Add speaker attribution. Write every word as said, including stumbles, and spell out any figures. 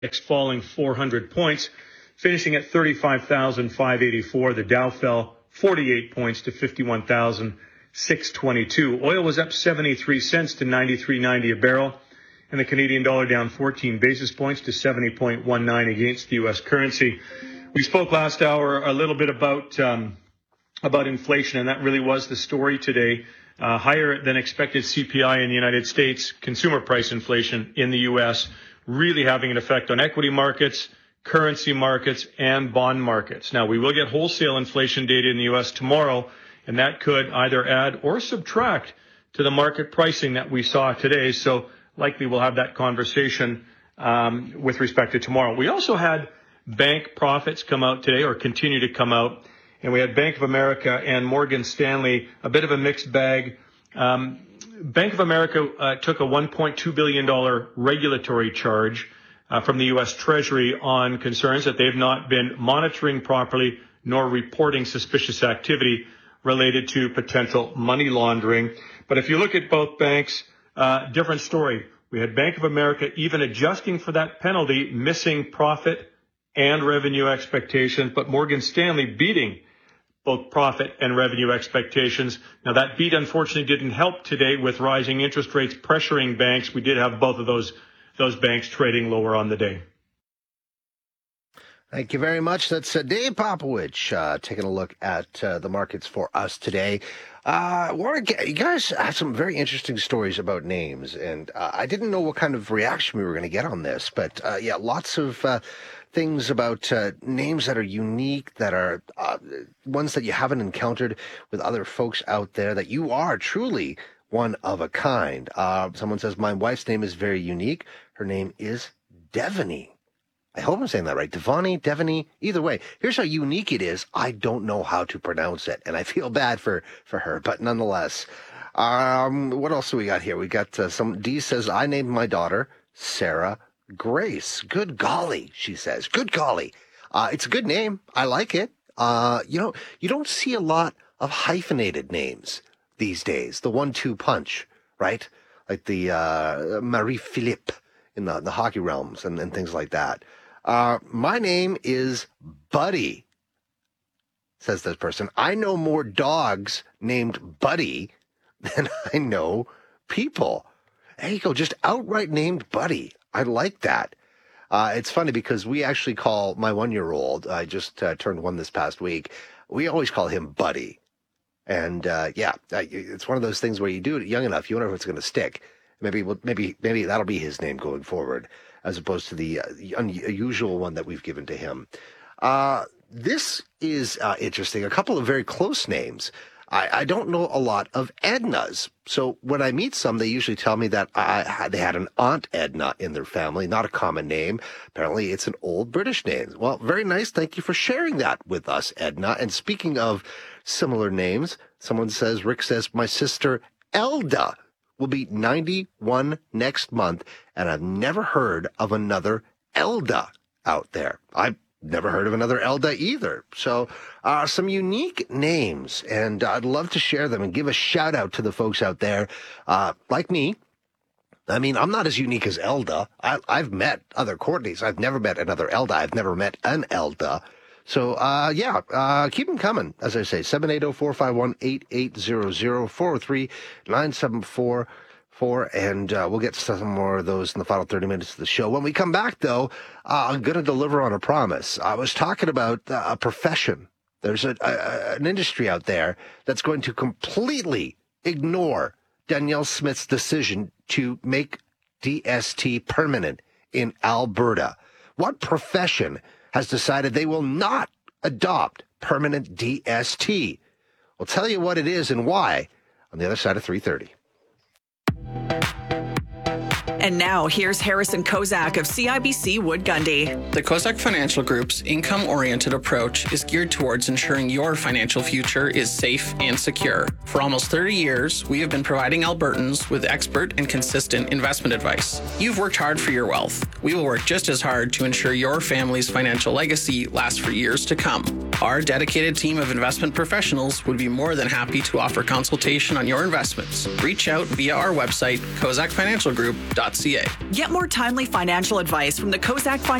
Speaker 1: falling four hundred points, finishing at thirty-five thousand five hundred eighty-four. The Dow fell forty-eight points to fifty-one thousand six hundred twenty-two. Oil was up seventy-three cents to ninety-three ninety a barrel, and the Canadian dollar down fourteen basis points to seventy point one nine against the U S currency. We spoke last hour a little bit about um, about inflation, and that really was the story today. Uh, higher than expected C P I in the United States, consumer price inflation in the U S, really having an effect on equity markets, currency markets, and bond markets. Now, we will get wholesale inflation data in the U S tomorrow, and that could either add or subtract to the market pricing that we saw today. So likely we'll have that conversation um, with respect to tomorrow. We also had bank profits come out today, or continue to come out. And we had Bank of America and Morgan Stanley, a bit of a mixed bag. Um, Bank of America uh, took a one point two billion dollars regulatory charge uh, from the U S Treasury on concerns that they've not been monitoring properly nor reporting suspicious activity related to potential money laundering. But if you look at both banks, uh, different story. We had Bank of America even adjusting for that penalty, missing profit and revenue expectations, but Morgan Stanley beating both profit and revenue expectations. Now, that beat unfortunately didn't help today with rising interest rates pressuring banks. We did have both of those those banks trading lower on the day.
Speaker 2: Thank you very much. That's uh, Dave Popowich uh, taking a look at uh, the markets for us today. Uh, Warren, you guys have some very interesting stories about names, and uh, I didn't know what kind of reaction we were going to get on this, but uh, yeah, lots of uh, things about uh, names that are unique, that are uh, ones that you haven't encountered with other folks out there, that you are truly one of a kind. Uh, someone says, my wife's name is very unique. Her name is Devaney. I hope I'm saying that right. Devani, Devaney, either way. Here's how unique it is. I don't know how to pronounce it, and I feel bad for, for her, but nonetheless. Um, what else do we got here? We got uh, some, D says, I named my daughter Sarah Grace. Good golly, she says. Good golly. Uh, it's a good name. I like it. Uh, you know, you don't see a lot of hyphenated names these days. The one two punch, right? Like the uh, Marie-Philippe in the, the hockey realms and, and things like that. Uh, my name is Buddy, says this person. I know more dogs named Buddy than I know people. There you go. Just outright named Buddy. I like that. Uh, it's funny because we actually call my one-year-old, I just uh, turned one this past week, we always call him Buddy. And, uh, yeah, it's one of those things where you do it young enough, you wonder if it's going to stick. Maybe maybe, maybe that'll be his name going forward, as opposed to the uh, unusual one that we've given to him. Uh, this is uh, interesting. A couple of very close names. I, I don't know a lot of Ednas. So when I meet some, they usually tell me that I, they had an Aunt Edna in their family, not a common name. Apparently, it's an old British name. Well, very nice. Thank you for sharing that with us, Edna. And speaking of similar names, someone says, Rick says, my sister Elda will be ninety-one next month, and I've never heard of another Elda out there. I've never heard of another Elda either. So uh, some unique names, and I'd love to share them and give a shout out to the folks out there. Uh, like me, I mean, I'm not as unique as Elda. I, I've met other Courtneys. I've never met another Elda. I've never met an Elda. So, uh, yeah, uh, keep them coming. As I say, seven eight zero, four five one, eight eight zero zero, four oh three, nine seven four four, and uh, we'll get to some more of those in the final thirty minutes of the show. When we come back, though, uh, I'm going to deliver on a promise. I was talking about uh, a profession. There's a, a, an industry out there that's going to completely ignore Danielle Smith's decision to make D S T permanent in Alberta. What profession has decided they will not adopt permanent D S T? We'll tell you what it is and why on the other side of three thirty.
Speaker 3: And now, here's Harrison Kozak of C I B C Wood Gundy.
Speaker 4: The Kozak Financial Group's income-oriented approach is geared towards ensuring your financial future is safe and secure. For almost thirty years, we have been providing Albertans with expert and consistent investment advice. You've worked hard for your wealth. We will work just as hard to ensure your family's financial legacy lasts for years to come. Our dedicated team of investment professionals would be more than happy to offer consultation on your investments. Reach out via our website, kozak financial group dot c a.
Speaker 3: Get more timely financial advice from the Kozak Financial